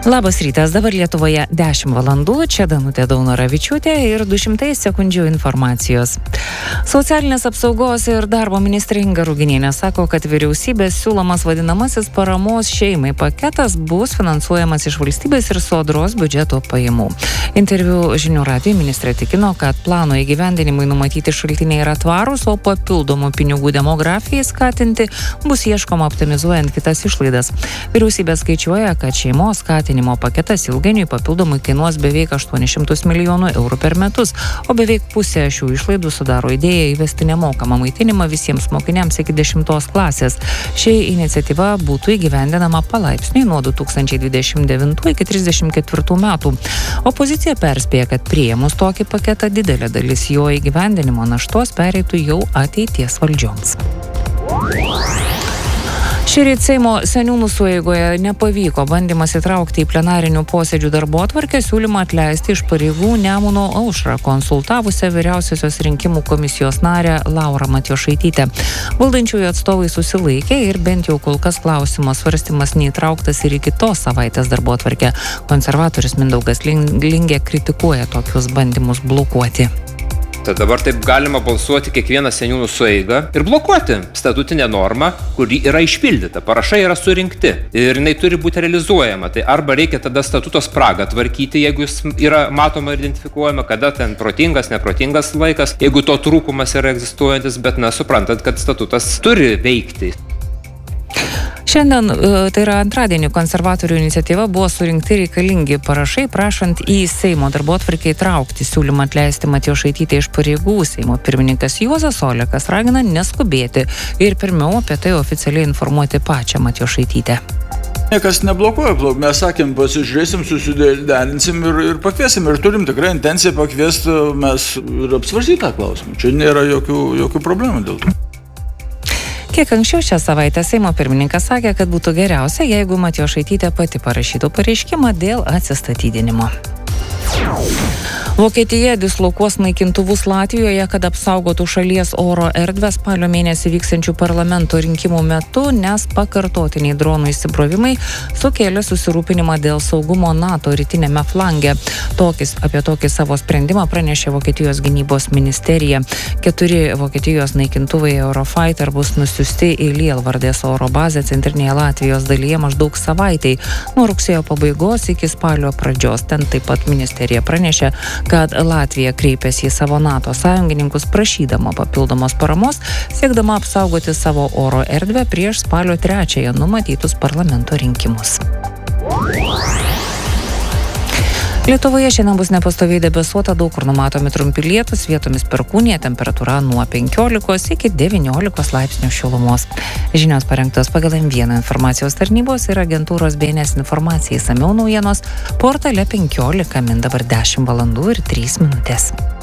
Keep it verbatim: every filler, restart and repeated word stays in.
Labas rytas, dabar Lietuvoje dešimt valandų, čia Danutė Daunoravičiūtė ir du šimtai sekundžių informacijos. Socialinės apsaugos ir darbo ministrė Inga Ruginienė sako, kad vyriausybės siūlomas vadinamasis paramos šeimai paketas bus finansuojamas iš valstybės ir sodros biudžeto pajamų. Interviu Žinių radijui ministrė tikino, kad plano įgyvendinimui numatyti šaltiniai yra tvarūs, o papildomų pinigų demografijai skatinti bus ieškoma optimizuojant kitas išlaidas. Vyriausybė skaičiuoja, kad šeimos skatinimo paketas ilgainiui papildomai kainuos beveik aštuonis šimtus milijonų eurų per metus, o beveik pusė šių išlaidų sudaro idėja įvesti nemokamą maitinimą visiems mokiniams iki dešimtos klasės. Ši iniciatyva būtų įgyvendinama palaipsniui nuo du tūkstančiai dvidešimt devintų iki trisdešimt ketvirtų metų. Opozicija perspėja, kad priėmus tokį paketą didelė dalis jo įgyvendinimo naštos pereitų jau ateities valdžioms. Šįryt Seimo seniūnų sueigoje nepavyko bandymas įtraukti į plenarinių posėdžių darbotvarkę siūlymą atleisti iš pareigų Nemuno Aušrą konsultavusią vyriausiosios rinkimų komisijos narę Laurą Matjošaitytę. Valdančiųjų atstovai susilaikė ir bent jau kol kas klausimo svarstymas neįtrauktas ir į kitos savaitės darbotvarkę. Konservatorius Mindaugas Lingė kritikuoja tokius bandymus blokuoti. Tad dabar taip galima balsuoti kiekvieną seniūnų sueigą ir blokuoti statutinę normą, kuri yra išpildyta, parašai yra surinkti ir jinai turi būti realizuojama. Tai arba reikia tada statuto spragą tvarkyti, jeigu jis yra matoma ir identifikuojama, kada ten protingas, neprotingas laikas, jeigu to trūkumas yra egzistuojantis, bet na, suprantant, kad statutas turi veikti. Šiandien, tai yra antradienį, konservatorių iniciatyva buvo surinkti reikalingi parašai, prašant į Seimo darbotvarkę įtraukti siūlymą atleisti Matjošaitytę iš pareigų. Seimo pirmininkas Juozas Olekas ragina neskubėti ir pirmiau apie tai oficialiai informuoti pačią Matjošaitytę. Niekas neblokuoja, mes sakėm, pasižiūrėsim, susiderinsim ir, ir pakviesim. Ir turim tikrai intenciją pakviesti, mes ir apsvarstyti tą klausimą. Čia nėra jokių, jokių problemų dėl to. Kiek anksčiau šią savaitę Seimo pirmininkas sakė, kad būtų geriausia, jeigu Matjošaitytė pati parašytų pareiškimą dėl atsistatydinimo. Vokietija dislokuos naikintuvus Latvijoje, kad apsaugotų šalies oro erdvę spalio mėnesį vyksiančių parlamento rinkimų metu, nes pakartotiniai dronų įsibrovimai sukėlė susirūpinimą dėl saugumo NATO rytinėme flange. Tokis, apie tokį savo sprendimą pranešė Vokietijos gynybos ministerija. Keturi Vokietijos naikintuvai Eurofighter bus nusiųsti į Lielvardės oro bazę centrinėje Latvijos dalyje maždaug savaitai, nuo rugsėjo pabaigos iki spalio pradžios. Ten taip pat ministerija pranešė, kad Latvija kreipėsi į savo NATO sąjungininkus prašydama papildomos paramos, siekdama apsaugoti savo oro erdvę prieš spalio trečiąją numatytus parlamento rinkimus. Lietuvoje šiandien bus nepastoviai debesuota, daug kur numatomi trumpi lietūs, vietomis perkūnija, temperatūra nuo penkiolikos iki devyniolikos laipsnių šilumos. Žinios parengtos pagal M vieną informacijos tarnybos ir agentūros B N S informacija. Išsamiau naujienos portale penkiolika min dabar dešimt valandų ir trys minutės.